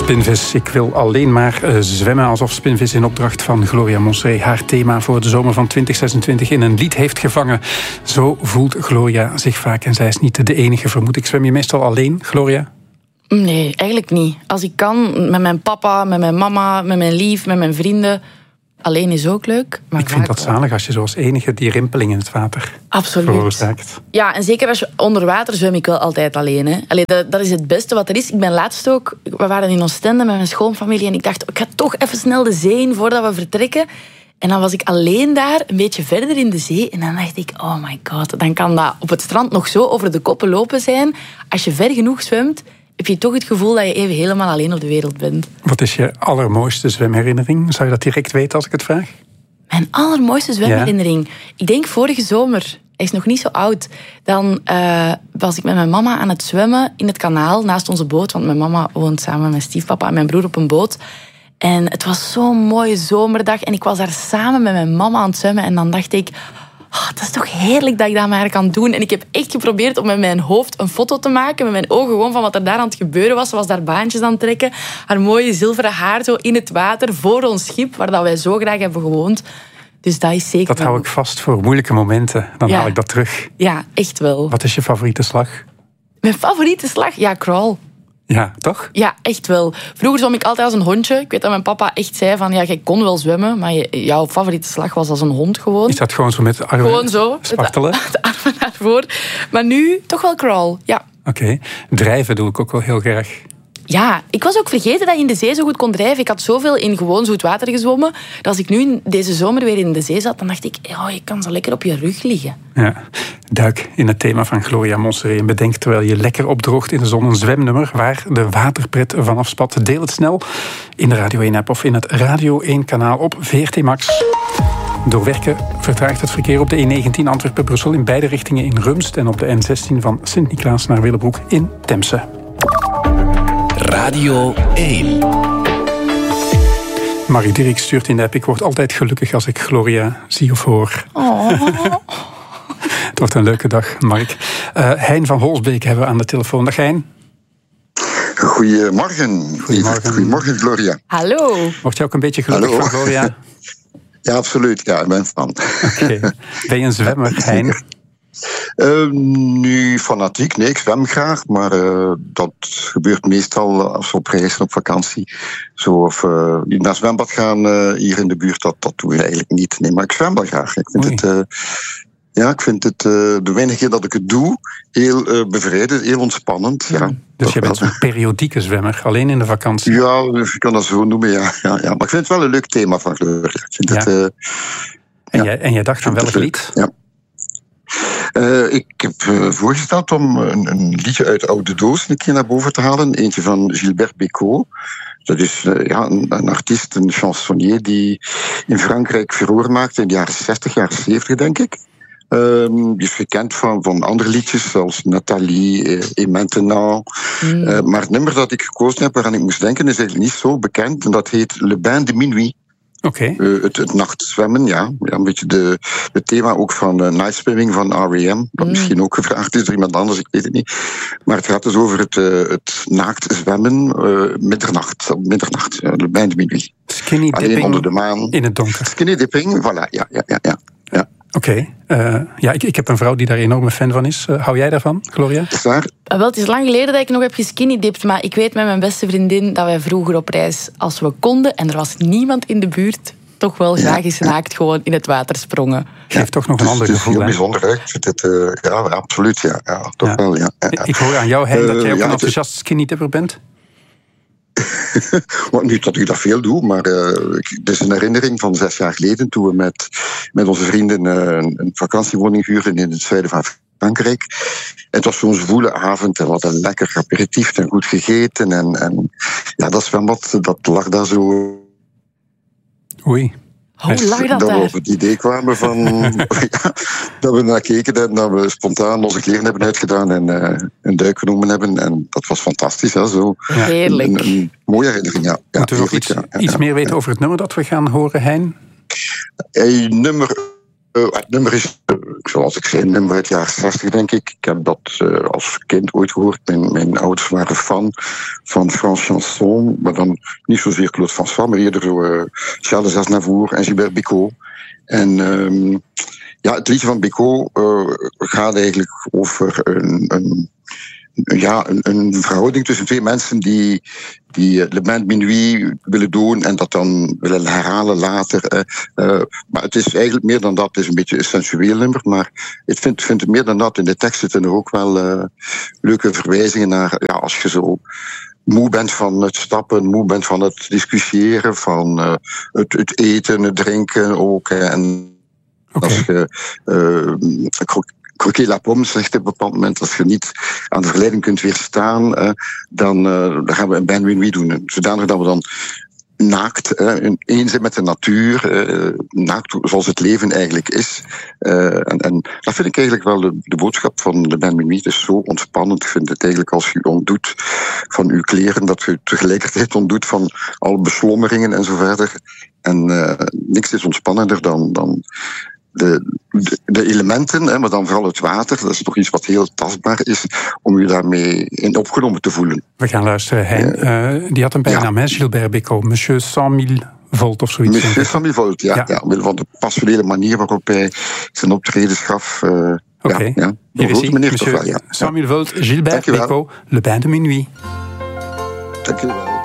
Spinvis. Ik wil alleen maar zwemmen, alsof Spinvis in opdracht van Gloria Monserrat haar thema voor de zomer van 2026 in een lied heeft gevangen. Zo voelt Gloria zich vaak en zij is niet de enige, vermoed ik. Zwem je meestal alleen, Gloria? Nee, eigenlijk niet. Als ik kan, met mijn papa, met mijn mama, met mijn lief, met mijn vrienden. Alleen is ook leuk. Maar ik vind dat zalig als je zoals enige die rimpeling in het water veroorzaakt. Ja, en zeker als je onder water zwem ik wel altijd alleen. Hè. Allee, dat is het beste wat er is. Ik ben laatst ook... We waren in Oostende met mijn schoonfamilie en ik dacht, ik ga toch even snel de zee in voordat we vertrekken. En dan was ik alleen daar, een beetje verder in de zee. En dan dacht ik, oh my god, dan kan dat op het strand nog zo over de koppen lopen zijn. Als je ver genoeg zwemt, heb je toch het gevoel dat je even helemaal alleen op de wereld bent. Wat is je allermooiste zwemherinnering? Zou je dat direct weten als ik het vraag? Mijn allermooiste zwemherinnering? Ja. Ik denk vorige zomer. Hij is nog niet zo oud. Dan was ik met mijn mama aan het zwemmen in het kanaal naast onze boot. Want mijn mama woont samen met mijn stiefpapa en mijn broer op een boot. En het was zo'n mooie zomerdag. En ik was daar samen met mijn mama aan het zwemmen. En dan dacht ik... Oh, dat is toch heerlijk dat ik dat maar kan doen. En ik heb echt geprobeerd om met mijn hoofd een foto te maken. Met mijn ogen gewoon van wat er daar aan het gebeuren was. Ze was daar baantjes aan het trekken. Haar mooie zilveren haar zo in het water voor ons schip. Waar dat wij zo graag hebben gewoond. Dus dat is zeker... Dat hou ik vast voor moeilijke momenten. Dan haal ik dat terug. Ja, echt wel. Wat is je favoriete slag? Mijn favoriete slag? Ja, crawl. Ja, toch? Ja, echt wel. Vroeger zwom ik altijd als een hondje. Ik weet dat mijn papa echt zei van, ja, jij kon wel zwemmen, maar jouw favoriete slag was als een hond gewoon. Is dat gewoon zo met de armen gewoon zo, spartelen? De armen naar voren. Maar nu toch wel crawl, ja. Oké. Drijven doe ik ook wel heel graag. Ja, ik was ook vergeten dat je in de zee zo goed kon drijven. Ik had zoveel in gewoon zoet water gezwommen. Dat als ik nu deze zomer weer in de zee zat, dan dacht ik, oh, je kan zo lekker op je rug liggen. Ja, duik in het thema van Gloria Monserrat en bedenk terwijl je lekker opdroogt in de zon een zwemnummer waar de waterpret vanaf spat. Deel het snel in de Radio 1-app of in het Radio 1-kanaal op VRT Max. Door werken vertraagt het verkeer op de E19 Antwerpen-Brussel in beide richtingen in Rumst en op de N16 van Sint-Niklaas naar Willebroek in Temse. Radio 1. Marie Dirk stuurt in de app. Ik word altijd gelukkig als ik Gloria zie of hoor. Oh. Het wordt een leuke dag, Mark. Hein van Holsbeek hebben we aan de telefoon. Dag Hein. Goedemorgen. Goedemorgen, Gloria. Hallo. Word je ook een beetje gelukkig van Gloria? Ja, absoluut. Ja, ik ben fan. Okay. Ben je een zwemmer, Hein? Nu fanatiek, nee, ik zwem graag, maar dat gebeurt meestal als we op reis en op vakantie. Zo, of naar zwembad gaan hier in de buurt, dat doen we eigenlijk niet. Nee, maar ik zwem wel graag. Ik vind het de weinige keer dat ik het doe, heel bevrijdend, heel ontspannend. Ja, dus je bent een periodieke zwemmer, alleen in de vakantie? Ja, je kan dat zo noemen, ja. Maar ik vind het wel een leuk thema van Gloria. En jij dacht aan welk lied? Ja. Ik heb voorgesteld om een liedje uit de oude doos een keer naar boven te halen. Eentje van Gilbert Bécaud. Dat is een artiest, een chansonnier die in Frankrijk furore maakte in de jaren 60, jaren 70, denk ik. Die is gekend van andere liedjes, zoals Nathalie, Et Maintenant. Maar het nummer dat ik gekozen heb, waaraan ik moest denken, is eigenlijk niet zo bekend. En dat heet Le Bain de Minuit. Okay. Het nachtzwemmen, ja. Een beetje het thema ook van Night Swimming van R.E.M. Dat misschien ook gevraagd is door iemand anders, ik weet het niet. Maar het gaat dus over het naakt zwemmen middernacht. Le Bain de Minuit. Skinny dipping. Alleen onder de maan. In het donker. Skinny dipping, voilà, ja. Oké. Ik heb een vrouw die daar enorme fan van is. Hou jij daarvan, Gloria? Is waar? Wel, het is lang geleden dat ik nog heb geskinnydipt, maar ik weet met mijn beste vriendin dat wij vroeger op reis, als we konden, en er was niemand in de buurt, toch wel graag eens naakt gewoon in het water sprongen. Geeft toch nog een ander gevoel. Het is heel bijzonder, hè? Ik vind het, absoluut, ja. Toch wel, ja. Ik hoor aan jou, Hein, dat jij ook een enthousiast skinny-dipper bent. Niet dat ik dat veel doe, maar het is een herinnering van 6 jaar geleden toen we met onze vrienden een vakantiewoning huurden in het zuiden van Frankrijk. En het was zo'n zwoele avond en we hadden lekker aperitief en goed gegeten. En dat zwembad, dat lag daar zo. Oei. Hoe lag dat we daar? op het idee kwamen van dat we naar keken en dat we spontaan onze kleren hebben uitgedaan en een duik genomen hebben. En dat was fantastisch. Hè, zo. Heerlijk. Een mooie herinnering, ja. Moeten we nog iets meer weten over het nummer dat we gaan horen, Hein? Het nummer is zoals ik zei, een nummer uit de jaren 60, denk ik. Ik heb dat als kind ooit gehoord. Mijn ouders waren fan van Frans Chanson, maar dan niet zozeer Claude François, maar eerder zo Charles Aznavour en Gilbert Bécaud. En het liedje van Bécaud gaat eigenlijk over een verhouding tussen twee mensen die Le Bain de Minuit willen doen en dat dan willen herhalen later. Maar het is eigenlijk meer dan dat. Het is een beetje een sensueel nummer, maar ik vind het meer dan dat. In de tekst zitten er ook wel leuke verwijzingen naar, als je zo moe bent van het stappen, moe bent van het discussiëren, van het eten, het drinken ook. En als je croquer la pomme, zegt op een bepaald moment, als je niet aan de verleiding kunt weerstaan, dan gaan we een bain de minuit doen. Zodanig dat we dan naakt, één zijn met de natuur, naakt zoals het leven eigenlijk is. En dat vind ik eigenlijk wel de boodschap van de bain de minuit. Het is zo ontspannend. Ik vind het eigenlijk als je ontdoet van uw kleren, dat je tegelijkertijd ontdoet van alle beslommeringen en zo verder. En niks is ontspannender dan de elementen, maar dan vooral het water. Dat is toch iets wat heel tastbaar is om je daarmee in opgenomen te voelen. We gaan luisteren. Hein, die had een bijnaam, hè? Gilbert Bécaud. Monsieur 100.000 volt of zoiets. Monsieur 100.000 volt, ja. Omwille van de passionele manier waarop hij zijn optredens gaf. Oké. Hier is hij, Monsieur 100.000 volt, Gilbert Bécaud, Le Bain de Minuit. Dank je wel.